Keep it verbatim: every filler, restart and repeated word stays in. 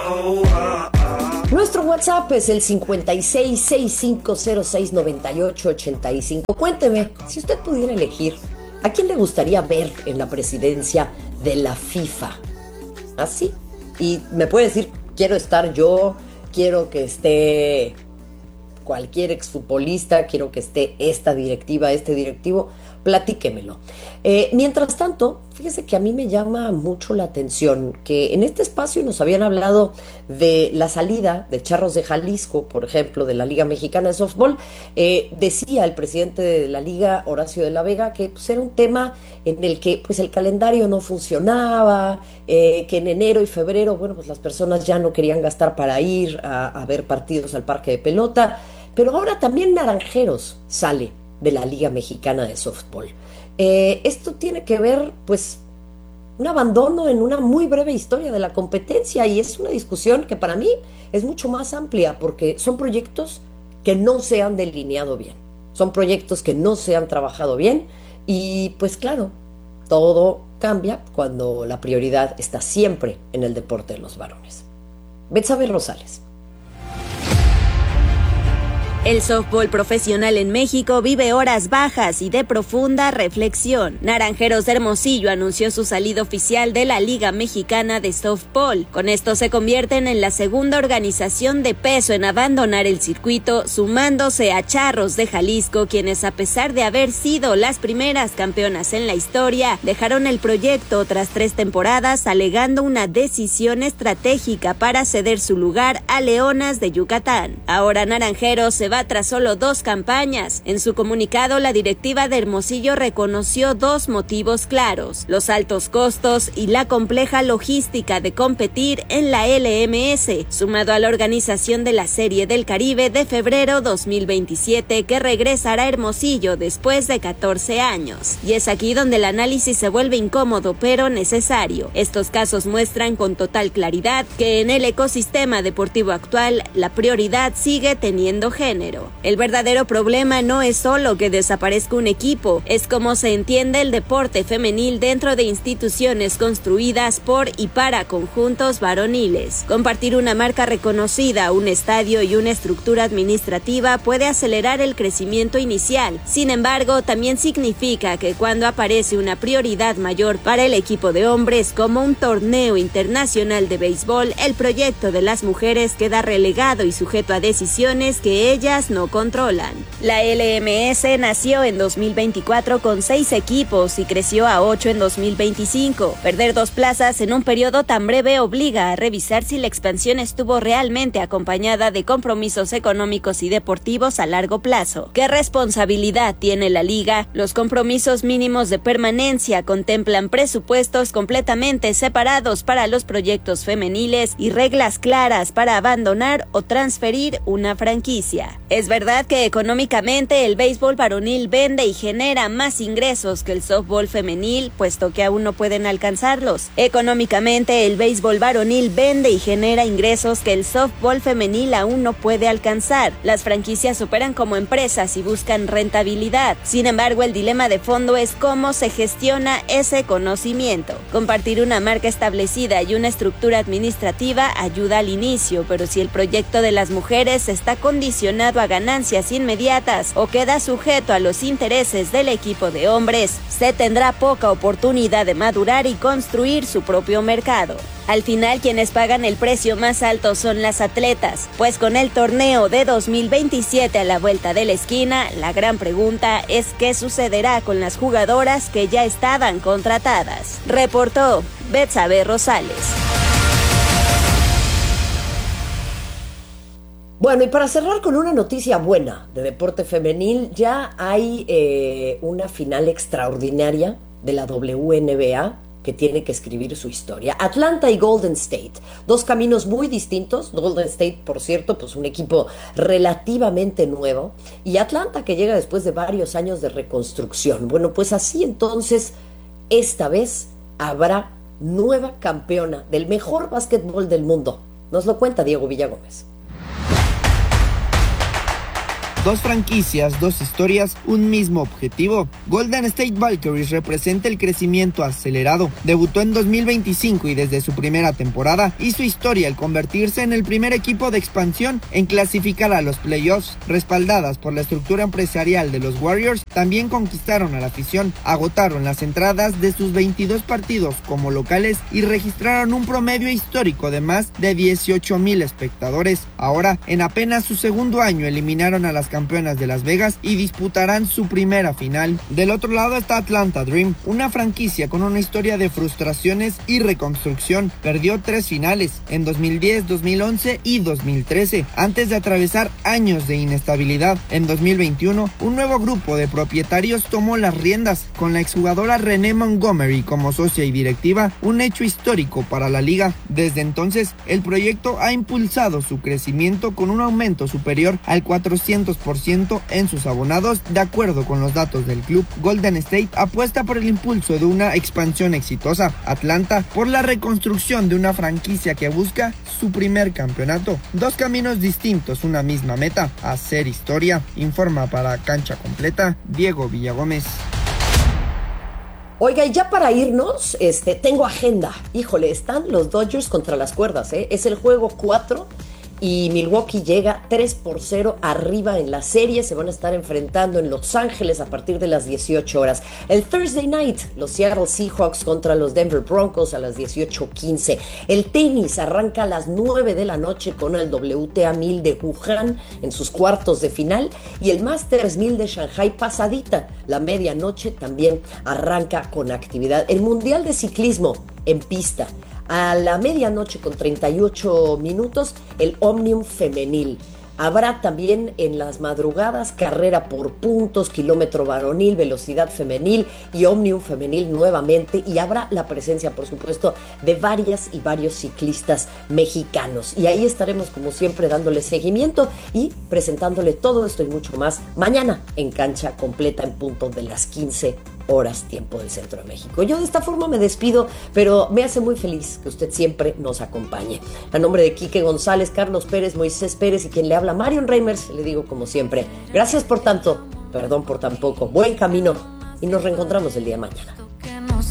Nuestro WhatsApp es el cincuenta y seis, sesenta y cinco cero seis, noventa y ocho ochenta y cinco. Cuénteme, si usted pudiera elegir, ¿a quién le gustaría ver en la presidencia de la FIFA? Así. Y me puede decir, quiero estar yo, quiero que esté cualquier exfutbolista, quiero que esté esta directiva, este directivo, platíquemelo. Eh, mientras tanto, fíjese que a mí me llama mucho la atención que en este espacio nos habían hablado de la salida de Charros de Jalisco, por ejemplo, de la Liga Mexicana de Softball. Eh, decía el presidente de la Liga, Horacio de la Vega, que pues, era un tema en el que pues, el calendario no funcionaba, eh, que en enero y febrero, bueno, pues las personas ya no querían gastar para ir a, a ver partidos al parque de pelota, pero ahora también Naranjeros sale de la Liga Mexicana de Softball. Eh, esto tiene que ver, pues, un abandono en una muy breve historia de la competencia, y es una discusión que para mí es mucho más amplia, porque son proyectos que no se han delineado bien, son proyectos que no se han trabajado bien, y pues claro, todo cambia cuando la prioridad está siempre en el deporte de los varones. Betsabe Rosales. El softball profesional en México vive horas bajas y de profunda reflexión. Naranjeros de Hermosillo anunció su salida oficial de la Liga Mexicana de Softball. Con esto se convierten en la segunda organización de peso en abandonar el circuito, sumándose a Charros de Jalisco, quienes a pesar de haber sido las primeras campeonas en la historia, dejaron el proyecto tras tres temporadas alegando una decisión estratégica para ceder su lugar a Leonas de Yucatán. Ahora Naranjeros se va tras solo dos campañas. En su comunicado, la directiva de Hermosillo reconoció dos motivos claros: los altos costos y la compleja logística de competir en la L M S, sumado a la organización de la Serie del Caribe de febrero dos mil veintisiete, que regresará a Hermosillo después de catorce años. Y es aquí donde el análisis se vuelve incómodo pero necesario. Estos casos muestran con total claridad que en el ecosistema deportivo actual la prioridad sigue teniendo género. El verdadero problema no es solo que desaparezca un equipo, es cómo se entiende el deporte femenil dentro de instituciones construidas por y para conjuntos varoniles. Compartir una marca reconocida, un estadio y una estructura administrativa puede acelerar el crecimiento inicial. Sin embargo, también significa que cuando aparece una prioridad mayor para el equipo de hombres, como un torneo internacional de béisbol, el proyecto de las mujeres queda relegado y sujeto a decisiones que ellas no controlan. La L M S nació en dos mil veinticuatro con seis equipos y creció a ocho en dos mil veinticinco. Perder dos plazas en un periodo tan breve obliga a revisar si la expansión estuvo realmente acompañada de compromisos económicos y deportivos a largo plazo. ¿Qué responsabilidad tiene la liga? Los compromisos mínimos de permanencia contemplan presupuestos completamente separados para los proyectos femeniles y reglas claras para abandonar o transferir una franquicia. Es verdad que económicamente el béisbol varonil vende y genera más ingresos que el softball femenil, puesto que aún no pueden alcanzarlos. Económicamente el béisbol varonil vende y genera ingresos que el softball femenil aún no puede alcanzar. Las franquicias operan como empresas y buscan rentabilidad. Sin embargo, el dilema de fondo es cómo se gestiona ese conocimiento. Compartir una marca establecida y una estructura administrativa ayuda al inicio, pero si el proyecto de las mujeres está condicionado a ganancias inmediatas o queda sujeto a los intereses del equipo de hombres, se tendrá poca oportunidad de madurar y construir su propio mercado. Al final, quienes pagan el precio más alto son las atletas, pues con el torneo de dos mil veintisiete a la vuelta de la esquina, la gran pregunta es qué sucederá con las jugadoras que ya estaban contratadas. Reportó Betsabe Rosales. Bueno, y para cerrar con una noticia buena de deporte femenil, ya hay eh, una final extraordinaria de la W N B A que tiene que escribir su historia. Atlanta y Golden State, dos caminos muy distintos. Golden State, por cierto, pues un equipo relativamente nuevo, y Atlanta que llega después de varios años de reconstrucción. Bueno, pues así entonces, esta vez habrá nueva campeona del mejor básquetbol del mundo. Nos lo cuenta Diego Villagómez. Dos franquicias, dos historias, un mismo objetivo. Golden State Valkyries representa el crecimiento acelerado. Debutó en dos mil veinticinco y desde su primera temporada hizo historia al convertirse en el primer equipo de expansión en clasificar a los playoffs. Respaldadas por la estructura empresarial de los Warriors, también conquistaron a la afición, agotaron las entradas de sus veintidós partidos como locales y registraron un promedio histórico de más de dieciocho mil espectadores. Ahora, en apenas su segundo año, eliminaron a las campeonas de Las Vegas y disputarán su primera final. Del otro lado está Atlanta Dream, una franquicia con una historia de frustraciones y reconstrucción. Perdió tres finales en dos mil diez, dos mil once y dos mil trece, antes de atravesar años de inestabilidad. En dos mil veintiuno, un nuevo grupo de propietarios tomó las riendas, con la exjugadora Renee Montgomery como socia y directiva, un hecho histórico para la liga. Desde entonces, el proyecto ha impulsado su crecimiento con un aumento superior al cuatrocientos por ciento en sus abonados. De acuerdo con los datos del club, Golden State apuesta por el impulso de una expansión exitosa, Atlanta por la reconstrucción de una franquicia que busca su primer campeonato. Dos caminos distintos, una misma meta: hacer historia. Informa para Cancha Completa Diego Villagómez. Oiga, y ya para irnos, este, tengo agenda. Híjole, están los Dodgers contra las cuerdas, ¿eh? Es el juego cuatro y Milwaukee llega tres por cero arriba en la serie. Se van a estar enfrentando en Los Ángeles a partir de las dieciocho horas. El Thursday night, los Seattle Seahawks contra los Denver Broncos a las dieciocho quince. El tenis arranca a las nueve de la noche con el W T A mil de Wuhan en sus cuartos de final, y el Masters mil de Shanghai pasadita la medianoche también arranca con actividad. El Mundial de Ciclismo en pista a la medianoche con treinta y ocho minutos, el Omnium femenil. Habrá también en las madrugadas carrera por puntos, kilómetro varonil, velocidad femenil y Omnium femenil nuevamente, y habrá la presencia, por supuesto, de varias y varios ciclistas mexicanos. Y ahí estaremos, como siempre, dándole seguimiento y presentándole todo esto y mucho más mañana en Cancha Completa en punto de las quince horas, tiempo del Centro de México. Yo de esta forma me despido, pero me hace muy feliz que usted siempre nos acompañe. A nombre de Quique González, Carlos Pérez, Moisés Pérez y quien le habla, Marion Reimers, le digo como siempre, gracias por tanto, perdón por tan poco, buen camino y nos reencontramos el día de mañana.